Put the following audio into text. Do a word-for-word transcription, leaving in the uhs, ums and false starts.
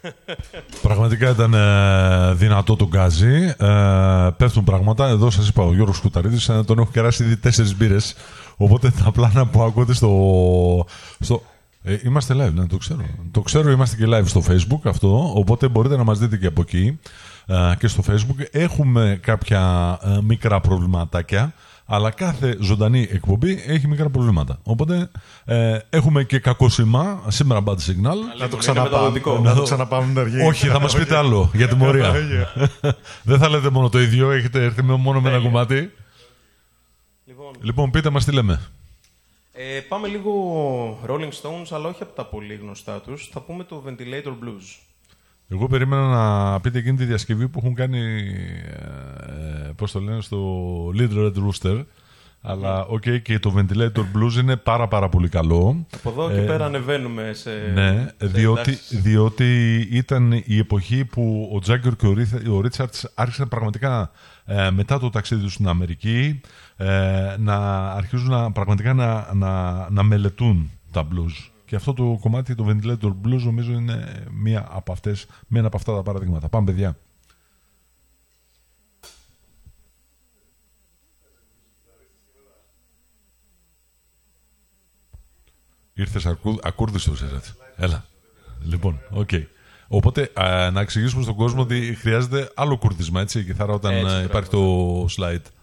Πραγματικά ήταν ε, δυνατό το γκάζι. Ε, πέφτουν πράγματα. Εδώ σας είπα, ο Γιώργος Κουταρίδης, ε, τον έχω κεράσει ήδη τέσσερις μπύρες. Οπότε τα πλάνα που ακούτε στο... στο ε, είμαστε live, ναι, το ξέρω. Το ξέρω, είμαστε και live στο Facebook αυτό. Οπότε μπορείτε να μας δείτε και από εκεί ε, και στο Facebook. Έχουμε κάποια ε, μικρά προβληματάκια. Αλλά κάθε ζωντανή εκπομπή έχει μικρά προβλήματα. Οπότε ε, έχουμε και κακό σήμα. Σήμερα bad signal. Να το ξαναπάμε. Να το ξαναπάμε. Όχι, θα μας πείτε άλλο για τιμωρία. Δεν θα λέτε μόνο το ίδιο. Έχετε έρθει μόνο με ένα κομμάτι. Λοιπόν, λοιπόν, πείτε μας τι λέμε. Ε, πάμε λίγο Rolling Stones, αλλά όχι από τα πολύ γνωστά τους. Θα πούμε το Ventilator Blues. Εγώ περίμενα να πείτε εκείνη τη διασκευή που έχουν κάνει, ε, πώς το λένε, στο Little Red Rooster. Αλλά, οκ, okay, και το Ventilator Blues είναι πάρα πάρα πολύ καλό. Από εδώ και ε, πέρα ανεβαίνουμε σε... Ναι, σε διότι, διότι ήταν η εποχή που ο Τζάγκερ και ο Ρίτσαρτς άρχισαν πραγματικά ε, μετά το ταξίδι τους στην Αμερική ε, να αρχίζουν να, πραγματικά να, να, να μελετούν τα blues. Και αυτό το κομμάτι, το Ventilator Blues, νομίζω είναι μία από αυτές, με ένα από αυτά τα παραδείγματα. Πάμε, παιδιά. Ήρθες ακού, ακούρδιστος, έτσι. Έλα. Λοιπόν, οκ. Okay. Οπότε, α, να εξηγήσουμε στον κόσμο ότι χρειάζεται άλλο κουρδισμα, έτσι, η κιθάρα όταν έτσι, υπάρχει το slide.